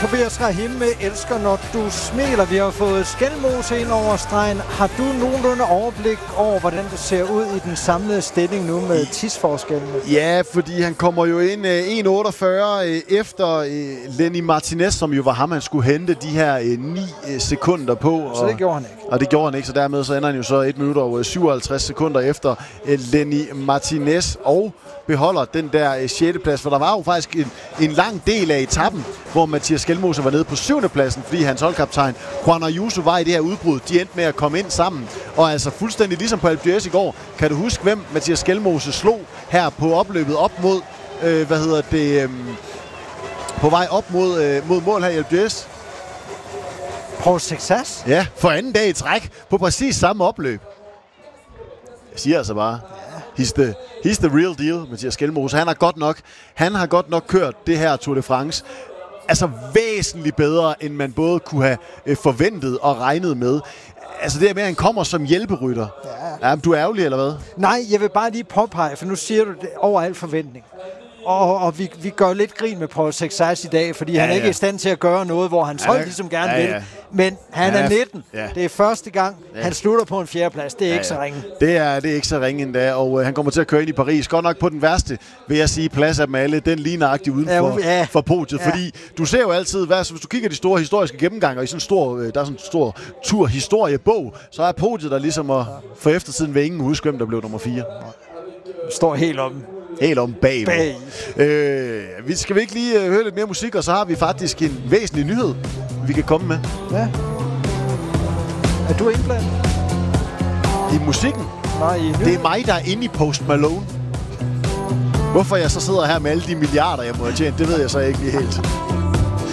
Tobias Rahim elsker, når du smiler. Vi har fået Skelmose ind over stregen. Har du nogenlunde overblik over, hvordan det ser ud i den samlede stilling nu med tidsforskellen? Ja, fordi han kommer jo ind 1.48 efter Lenny Martinez, som jo var ham, han skulle hente de her 9 sekunder på. Så det gjorde han ikke. Og det gjorde han ikke, så dermed så ender han jo så 1 minut og 57 sekunder efter Lenny Martinez og beholder den der 6. plads, for der var jo faktisk en lang del af etappen, hvor Mathias Skelmose var nede på 7. pladsen, fordi hans holdkaptajn Juan Ayuso var i det her udbrud. De endte med at komme ind sammen, og altså fuldstændig ligesom på Alpe d'Huez i går. Kan du huske, hvem Mathias Skelmose slog her på opløbet op mod, på vej op mod mål her i Alpe d'Huez? Paul Sexas? Ja, for anden dag i træk på præcis samme opløb. Jeg siger altså bare, he's the real deal, Mathias Skelmose. Han har godt nok kørt det her Tour de France. Altså væsentligt bedre, end man både kunne have forventet og regnet med. Altså det med, at han kommer som hjælperytter. Ja. Ja, du er ærgerlig, eller hvad? Nej, jeg vil bare lige påpege, for nu siger du det over al forventning. Og vi gør lidt grin med Paul Sexas i dag, fordi han er ikke i stand til at gøre noget, hvor hans hold ligesom gerne vil. Men han er 19. Ja. Det er første gang, han slutter på en 4. plads. Det er ikke så ringe. Det er ikke så ringe endda, og han kommer til at køre ind i Paris. Godt nok på den værste, vil jeg sige, plads af dem alle. Den lige nøjagtigt uden for podiet. Ja. Fordi du ser jo altid, hvis du kigger de store historiske gennemgange, og i der er sådan en stor turhistoriebog, så er podiet der ligesom at for eftertiden vil ingen huske, hvem der blev nummer 4. Står helt om. Helt om bag. Vi skal ikke lige høre lidt mere musik, og så har vi faktisk en væsentlig nyhed, vi kan komme med. Ja. Er du indblandet? I musikken? Nej, det er mig, der er inde i Post Malone. Hvorfor jeg så sidder her med alle de milliarder, jeg må have tjent, det ved jeg så ikke lige helt.